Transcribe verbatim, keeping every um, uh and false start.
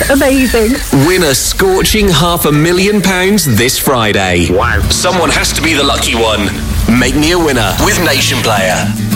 Amazing. Win a scorching half a million pounds this Friday. Wow. Someone has to be the lucky one. Make me a winner with Nation Player.